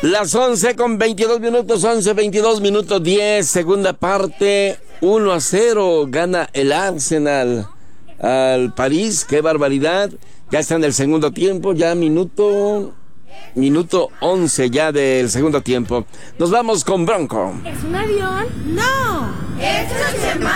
Las 11:22, 11:22, 10, segunda parte, 1-0, gana el Arsenal al París, qué barbaridad, ya está en el segundo tiempo, ya minuto 11 ya del segundo tiempo. Nos vamos con Bronco. ¿Es un avión? ¡No! ¡Es un